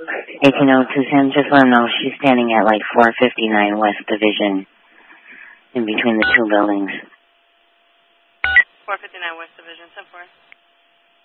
1802 just let him know she's standing at like 459 West Division in between the two buildings. 459 West Division, 10-4.